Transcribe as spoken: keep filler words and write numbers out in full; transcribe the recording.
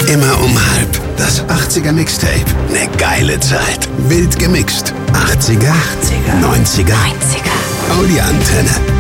Immer um halb. Das achtziger Mixtape. Ne geile Zeit. Wild gemixt. achtziger, achtziger, neunziger. neunziger. Audi Antenne.